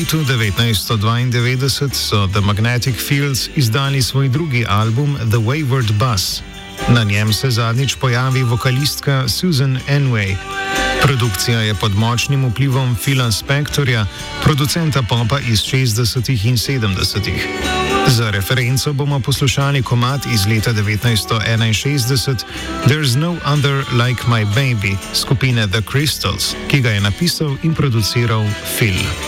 letu 1992 so The Magnetic Fields izdali svoj drugi album The Wayward Bus. Na njem se zadnjič pojavi vokalistka Susan Enway. Produkcija je pod močnim vplivom Phila Spectorja, producenta popa iz 60. in 70. Za referenco bomo poslušali komad iz leta 1961 There's No Other Like My Baby skupine The Crystals, ki ga je napisal in produciral Phil.